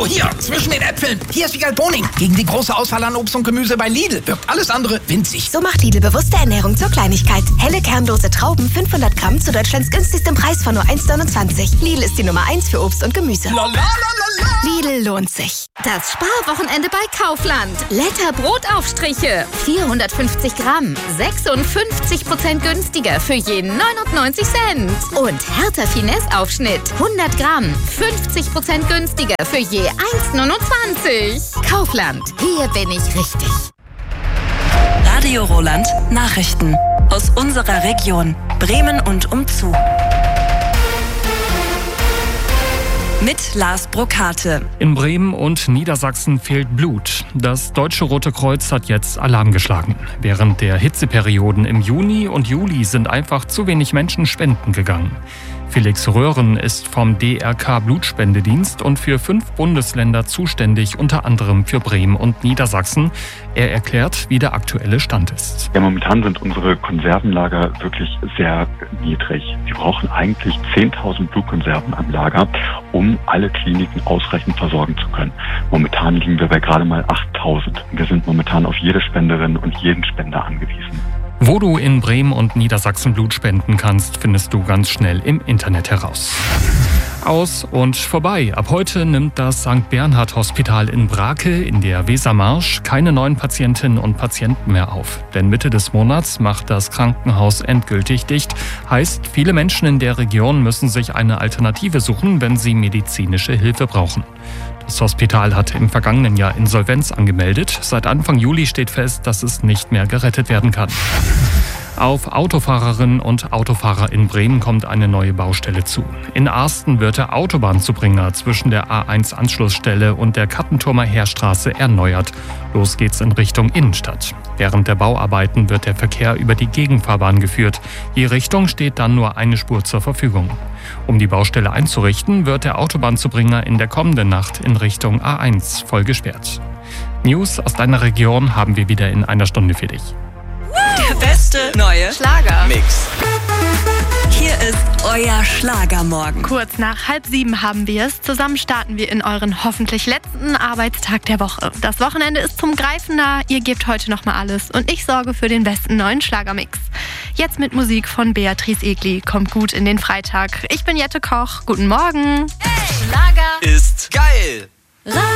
So, hier, zwischen den Äpfeln. Hier ist Wiegald Boning. Gegen die große Auswahl an Obst und Gemüse bei Lidl wirkt alles andere winzig. So macht Lidl bewusste Ernährung zur Kleinigkeit. Helle kernlose Trauben, 500 Gramm zu Deutschlands günstigstem Preis von nur 1,29. Lidl ist die Nummer 1 für Obst und Gemüse. Lidl lohnt sich. Das Sparwochenende bei Kaufland. Letter Brotaufstriche. 450 Gramm. 56% günstiger für je 99 Cent. Und Hertha Finesse Aufschnitt. 100 Gramm. 50% günstiger für je 1,29. Kaufland. Hier bin ich richtig. Radio Roland Nachrichten aus unserer Region Bremen und umzu. Mit Lars Brokate. In Bremen und Niedersachsen fehlt Blut. Das Deutsche Rote Kreuz hat jetzt Alarm geschlagen. Während der Hitzeperioden im Juni und Juli sind einfach zu wenig Menschen spenden gegangen. Felix Röhren ist vom DRK Blutspendedienst und für 5 Bundesländer zuständig, unter anderem für Bremen und Niedersachsen. Er erklärt, wie der aktuelle Stand ist. Ja, momentan sind unsere Konservenlager wirklich sehr niedrig. Wir brauchen eigentlich 10.000 Blutkonserven am Lager, um alle Kliniken ausreichend versorgen zu können. Momentan liegen wir bei gerade mal 8.000. Wir sind momentan auf jede Spenderin und jeden Spender angewiesen. Wo du in Bremen und Niedersachsen Blut spenden kannst, findest du ganz schnell im Internet heraus. Aus und vorbei. Ab heute nimmt das St. Bernhard Hospital in Brake in der Wesermarsch keine neuen Patientinnen und Patienten mehr auf. Denn Mitte des Monats macht das Krankenhaus endgültig dicht. Heißt, viele Menschen in der Region müssen sich eine Alternative suchen, wenn sie medizinische Hilfe brauchen. Das Hospital hat im vergangenen Jahr Insolvenz angemeldet. Seit Anfang Juli steht fest, dass es nicht mehr gerettet werden kann. Auf Autofahrerinnen und Autofahrer in Bremen kommt eine neue Baustelle zu. In Arsten wird der Autobahnzubringer zwischen der A1-Anschlussstelle und der Kattenturmer Heerstraße erneuert. Los geht's in Richtung Innenstadt. Während der Bauarbeiten wird der Verkehr über die Gegenfahrbahn geführt. Je Richtung steht dann nur eine Spur zur Verfügung. Um die Baustelle einzurichten, wird der Autobahnzubringer in der kommenden Nacht in Richtung A1 voll gesperrt. News aus deiner Region haben wir wieder in einer Stunde für dich. Der beste neue Schlagermix. Hier ist euer Schlagermorgen. Kurz nach 6:30 haben wir es. Zusammen starten wir in euren hoffentlich letzten Arbeitstag der Woche. Das Wochenende ist zum Greifen nah. Ihr gebt heute nochmal alles und ich sorge für den besten neuen Schlagermix. Jetzt mit Musik von Beatrice Egli. Kommt gut in den Freitag. Ich bin Jette Koch. Guten Morgen. Hey, Schlager ist geil.